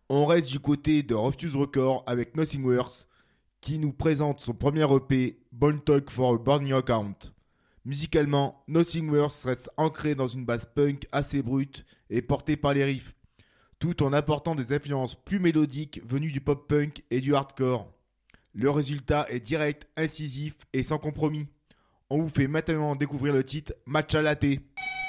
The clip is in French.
On reste du côté de Refuse Records avec Nothing Worse qui nous présente son premier EP, Bone Talk for a Burning Account. Musicalement, Nothing Worse reste ancré dans une basse punk assez brute et portée par les riffs, tout en apportant des influences plus mélodiques venues du pop-punk et du hardcore. Le résultat est direct, incisif et sans compromis. On vous fait maintenant découvrir le titre Matcha Latte.